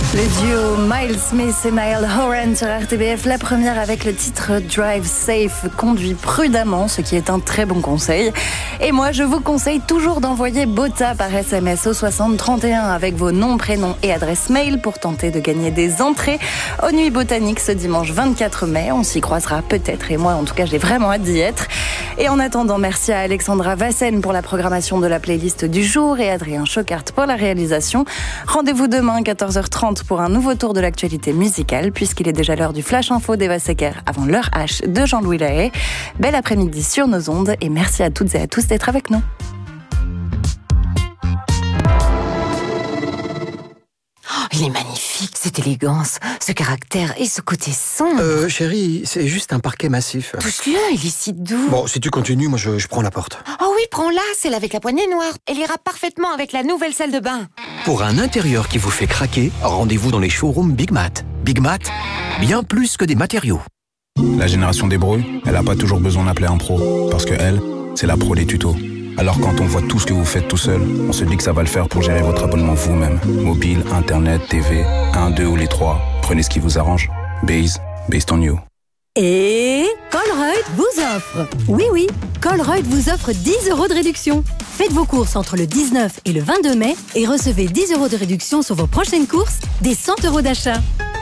Le duo Miles Smith et Niall Horan sur RTBF, la première avec le titre Drive Safe, conduit prudemment, ce qui est un très bon conseil. Et moi, je vous conseille toujours d'envoyer BOTA par SMS au 6031 avec vos noms, prénoms et adresse mail pour tenter de gagner des entrées aux Nuits Botaniques ce dimanche 24 mai. On s'y croisera peut-être et moi, en tout cas, j'ai vraiment hâte d'y être. Et en attendant, merci à Alexandra Vassen pour la programmation de la playlist du jour et Adrien Chocart pour la réalisation. Rendez-vous demain 14h30 pour un nouveau tour de l'actualité musicale, puisqu'il est déjà l'heure du Flash Info d'Eva Secker avant l'heure H de Jean-Louis Lahaye. Bel après-midi sur nos ondes et merci à toutes et à tous d'être avec nous. Oh, il est magnifique, cette élégance, ce caractère et ce côté sombre. Chérie, c'est juste un parquet massif. Touche-le, il est si doux. Bon, si tu continues, moi je prends la porte. Oh oui, prends-la, celle avec la poignée noire. Elle ira parfaitement avec la nouvelle salle de bain. Pour un intérieur qui vous fait craquer, rendez-vous dans les showrooms Big Mat. Big Mat, bien plus que des matériaux. La génération des brouilles, elle n'a pas toujours besoin d'appeler un pro, parce que elle, c'est la pro des tutos. Alors quand on voit tout ce que vous faites tout seul, on se dit que ça va le faire pour gérer votre abonnement vous-même. Mobile, internet, TV, 1, 2 ou les 3. Prenez ce qui vous arrange. Based on you. Et Colruyt vous offre. Oui, Colruyt vous offre 10 € de réduction. Faites vos courses entre le 19 et le 22 mai et recevez 10 € de réduction sur vos prochaines courses, des 100 € d'achat.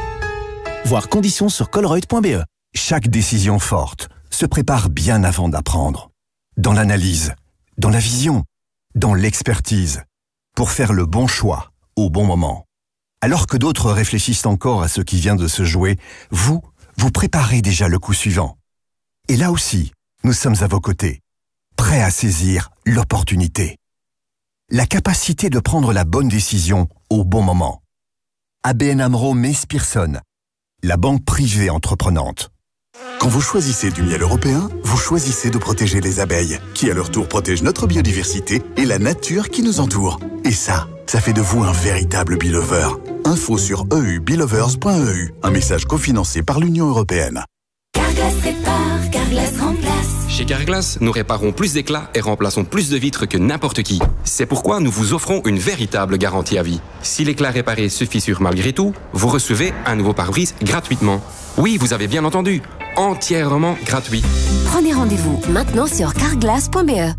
Voir conditions sur colruyt.be. Chaque décision forte se prépare bien avant d'apprendre. Dans l'analyse, dans la vision, dans l'expertise, pour faire le bon choix au bon moment. Alors que d'autres réfléchissent encore à ce qui vient de se jouer, vous préparez déjà le coup suivant. Et là aussi, nous sommes à vos côtés, prêts à saisir l'opportunité. La capacité de prendre la bonne décision au bon moment. ABN AMRO Mees Pierson, la banque privée entreprenante. Quand vous choisissez du miel européen, vous choisissez de protéger les abeilles, qui à leur tour protègent notre biodiversité et la nature qui nous entoure. Et ça fait de vous un véritable belover. Info sur eubelovers.eu. Un message cofinancé par l'Union européenne. Carglass répare, Carglass remplace. Chez Carglass, nous réparons plus d'éclats et remplaçons plus de vitres que n'importe qui. C'est pourquoi nous vous offrons une véritable garantie à vie. Si l'éclat réparé se fissure malgré tout, vous recevez un nouveau pare-brise gratuitement. Oui, vous avez bien entendu, entièrement gratuit. Prenez rendez-vous maintenant sur carglass.be.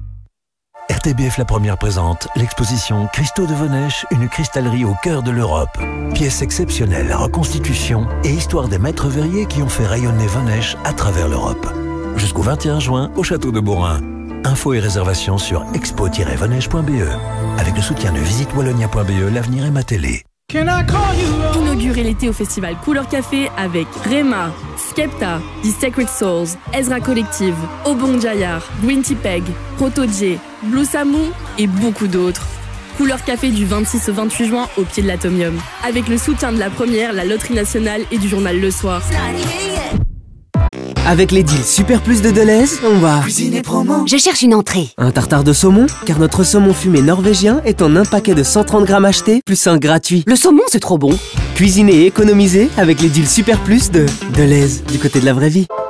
RTBF La Première présente l'exposition Cristaux de Vonêche, une cristallerie au cœur de l'Europe. Pièce exceptionnelle, reconstitution et histoire des maîtres verriers qui ont fait rayonner Vonêche à travers l'Europe. Jusqu'au 21 juin au château de Beaurain. Infos et réservations sur expo-vonêche.be. Avec le soutien de visitewallonia.be, l'avenir est ma télé. Inaugurez l'été au festival Couleur Café avec Rema, Skepta, The Sacred Souls, Ezra Collective, Obong Jayar, Green Tea Peg, Proto J, Blue Samu et beaucoup d'autres. Couleur Café du 26 au 28 juin au pied de l'Atomium. Avec le soutien de la Première, la Loterie Nationale et du journal Le Soir. Avec les deals Super Plus de Deleuze, on va cuisiner promo. Je cherche une entrée. Un tartare de saumon, car notre saumon fumé norvégien est en un paquet de 130 grammes acheté, plus un gratuit. Le saumon, c'est trop bon. Cuisiner et économiser avec les deals Super Plus de Deleuze, du côté de la vraie vie.